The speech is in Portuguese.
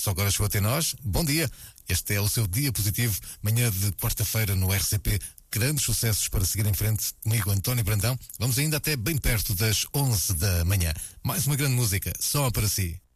Só agora chegou até nós. Bom dia. Este é o seu dia positivo, manhã de quarta-feira no RCP. Grandes sucessos para seguir em frente comigo, António Brandão. Vamos ainda até bem perto das 11 da manhã. Mais uma grande música, só para si.